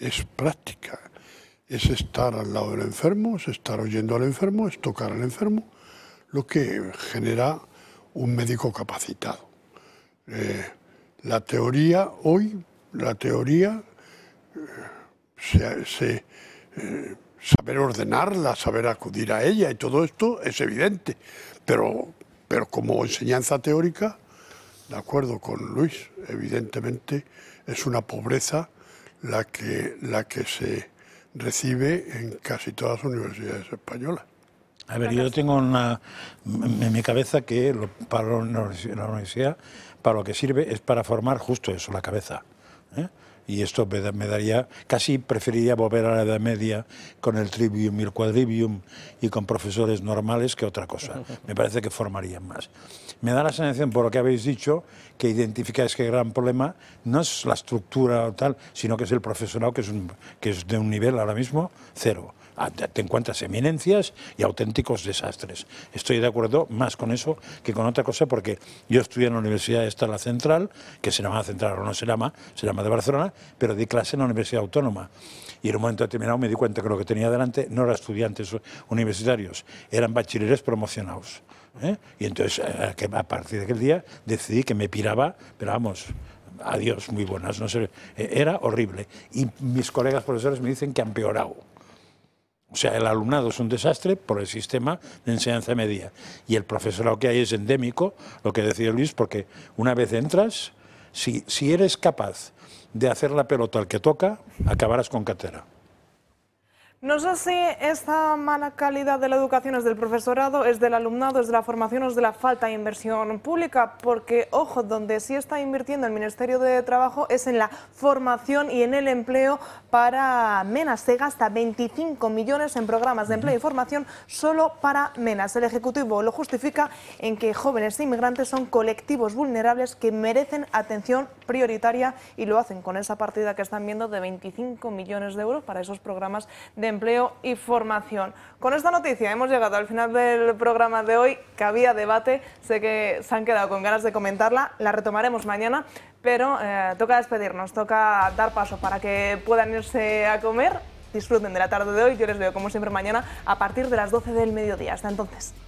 es práctica, es estar al lado del enfermo, es estar oyendo al enfermo, es tocar al enfermo, lo que genera un médico capacitado. La teoría, saber ordenarla, saber acudir a ella y todo esto es evidente, pero como enseñanza teórica, de acuerdo con Luis, evidentemente es una pobreza la que se recibe en casi todas las universidades españolas. A ver, yo tengo en mi cabeza que para la universidad, para lo que sirve es para formar justo eso, la cabeza, ¿eh? Y esto me daría, casi preferiría volver a la Edad Media con el trivium y el quadrivium y con profesores normales que otra cosa. Me parece que formarían más. Me da la sensación, por lo que habéis dicho, que identificáis que el gran problema no es la estructura o tal, sino que es el profesorado, que es de un nivel ahora mismo cero. Te encuentras eminencias y auténticos desastres. Estoy de acuerdo más con eso que con otra cosa, porque yo estudié en la Universidad esta, la Central, que se llama Central o no se llama de Barcelona, pero di clase en la Universidad Autónoma. Y en un momento determinado me di cuenta que lo que tenía delante no eran estudiantes universitarios, eran bachilleres promocionados. Y entonces, a partir de aquel día, decidí que me piraba, pero vamos, adiós, muy buenas, no sé, era horrible. Y mis colegas profesores me dicen que han empeorado. O sea, el alumnado es un desastre por el sistema de enseñanza media. Y el profesorado que hay es endémico, lo que decía Luis, porque una vez entras, si eres capaz de hacer la pelota al que toca, acabarás con cátedra. No sé si esta mala calidad de la educación es del profesorado, es del alumnado, es de la formación o es de la falta de inversión pública, porque, ojo, donde sí está invirtiendo el Ministerio de Trabajo es en la formación y en el empleo para MENAS. Se gasta 25 millones en programas de empleo y formación solo para MENAS. El Ejecutivo lo justifica en que jóvenes e inmigrantes son colectivos vulnerables que merecen atención prioritaria y lo hacen con esa partida que están viendo de 25 millones de euros para esos programas de empleo y formación. Con esta noticia hemos llegado al final del programa de hoy, que había debate, sé que se han quedado con ganas de comentarla, la retomaremos mañana, pero toca despedirnos, toca dar paso para que puedan irse a comer. Disfruten de la tarde de hoy, yo les veo como siempre mañana a partir de las 12 del mediodía. Hasta entonces.